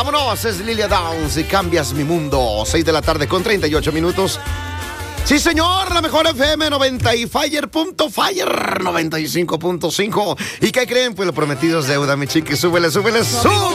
Vámonos, es Lilia Downs y Cambias mi mundo. 6 de la tarde con 38 minutos. Sí, señor, la mejor FM 90 y Fire 95.5. ¿Y qué creen? Pues lo prometido es deuda, mi chiqui. Súbele, súbele, súbele.